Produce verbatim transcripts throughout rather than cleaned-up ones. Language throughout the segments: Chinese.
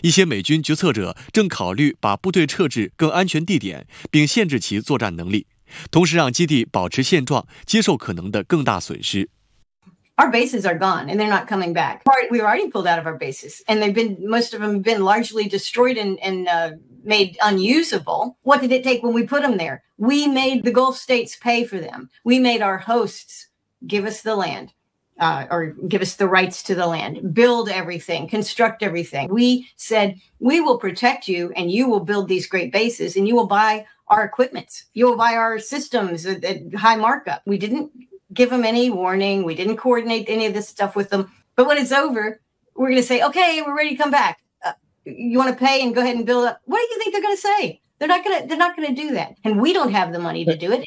一些美军决策者正考虑把部队撤至更安全地点，并限制其作战能力，同时让基地保持现状，接受可能的更大损失。 Our bases are gone and they're not coming back. We've already pulled out of our bases and they've been, most of them have been largely destroyed and, and uh, made unusable. What did it take when we put them there? We made the Gulf states pay for them. We made our hosts give us the land. Uh, or give us the rights to the land, build everything, construct everything. We said, we will protect you and you will build these great bases and you will buy our equipment. You will buy our systems at, at high markup. We didn't give them any warning. We didn't coordinate any of this stuff with them. But when it's over, we're going to say, okay, we're ready to come back. Uh, you want to pay and go ahead and build up. What do you think they're going to say? They're not going to, they're not going to do that. And we don't have the money to do it.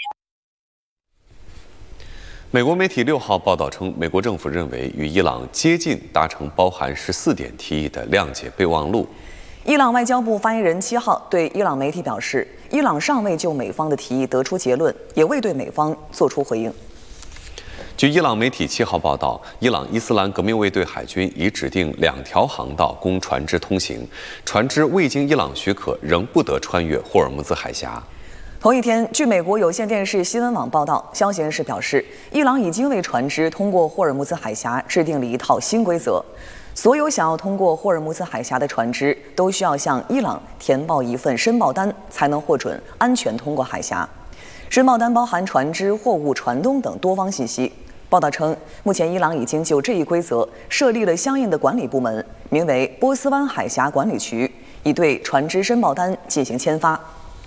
美国媒体六号报道称，美国政府认为与伊朗接近达成包含十四点提议的谅解备忘录。 伊朗外交部发言人七号对伊朗媒体表示，伊朗尚未就美方的提议得出结论，也未对美方作出回应。 据伊朗媒体七号报道，伊朗伊斯兰革命卫队海军已指定两条航道供船只通行，船只未经伊朗许可仍不得穿越霍尔木兹海峡。 同一天，据美国有线电视新闻网报道，消息人士表示，伊朗已经为船只通过霍尔木兹海峡制定了一套新规则。所有想要通过霍尔木兹海峡的船只都需要向伊朗填报一份申报单，才能获准安全通过海峡。申报单包含船只、货物传动等多方信息。报道称，目前伊朗已经就这一规则设立了相应的管理部门，名为波斯湾海峡管理局，已对船只申报单进行签发。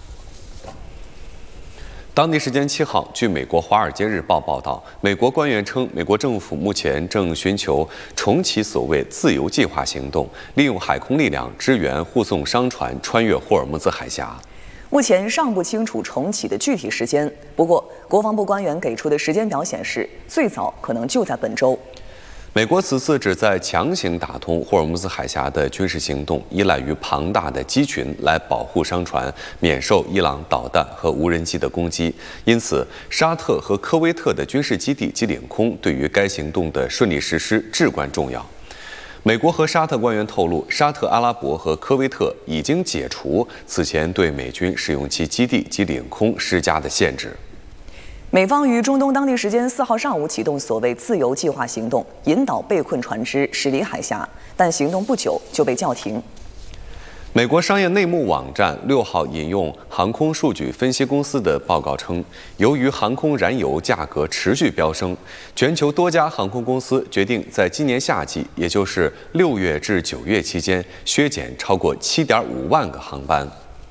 当地时间七号，据美国《华尔街日报》报道，美国官员称，美国政府目前正寻求重启所谓“自由计划”行动，利用海空力量支援护送商船穿越霍尔木兹海峡。 目前尚不清楚重启的具体时间，不过国防部官员给出的时间表显示，最早可能就在本周。 美国此次旨在强行打通霍尔木兹海峡的军事行动，依赖于庞大的机群来保护商船免受伊朗导弹和无人机的攻击。因此，沙特和科威特的军事基地及领空对于该行动的顺利实施至关重要。美国和沙特官员透露，沙特阿拉伯和科威特已经解除此前对美军使用其基地及领空施加的限制。 美方于中东当地时间四号上午启动所谓“自由计划”行动，引导被困船只驶离海峡，但行动不久就被叫停。 美国商业内幕网站六号引用航空数据分析公司的报告称，由于航空燃油价格持续飙升，全球多家航空公司决定在今年夏季，也就是六月至九月期间，削减超过七点五万个航班。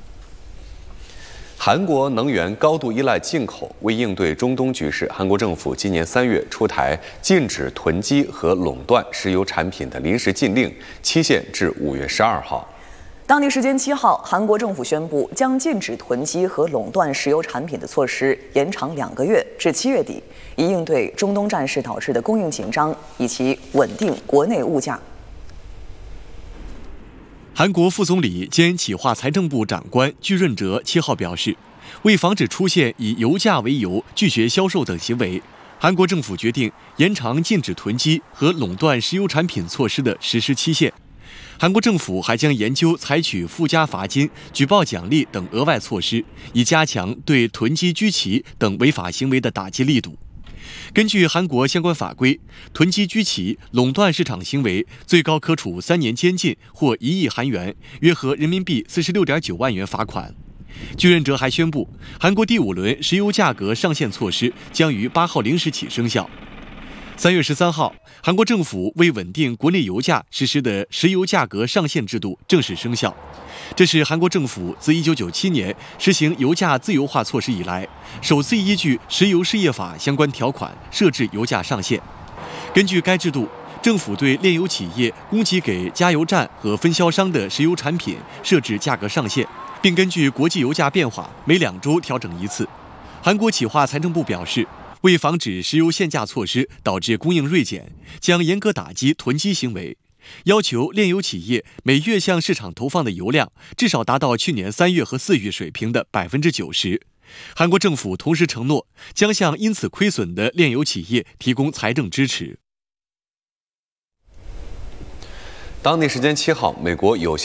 韩国能源高度依赖进口，为应对中东局势，韩国政府今年三月出台禁止囤积和垄断石油产品的临时禁令，期限至五月十二号。 当地时间七号，韩国政府宣布将禁止囤积和垄断石油产品的措施延长两个月至七月底，以应对中东战事导致的供应紧张以及稳定国内物价。 韩国副总理兼企划财政部长官具润哲七号表示，为防止出现以油价为由拒绝销售等行为，韩国政府决定延长禁止囤积和垄断石油产品措施的实施期限。韩国政府还将研究采取附加罚金、举报奖励等额外措施，以加强对囤积居奇等违法行为的打击力度。根据韩国相关法规，囤积居奇、垄断市场行为最高可处三年监禁或一亿韩元，约合人民币四十六点九万元罚款。具润哲还宣布，韩国第五轮石油价格上限措施将于八号零时起生效。三月十三号，韩国政府为稳定国内油价实施的石油价格上限制度正式生效。这是韩国政府自一九九七年实行油价自由化措施以来，首次依据石油事业法相关条款设置油价上限。根据该制度，政府对炼油企业供给给加油站和分销商的石油产品设置价格上限，并根据国际油价变化每两周调整一次。韩国企划财政部表示，为防止石油限价措施导致供应锐减，将严格打击囤积行为，要求炼油企业每月向市场投放的油量至少达到去年三月和四月水平的百分之九十。韩国政府同时承诺，将向因此亏损的炼油企业提供财政支持。 当地时间七号，美国有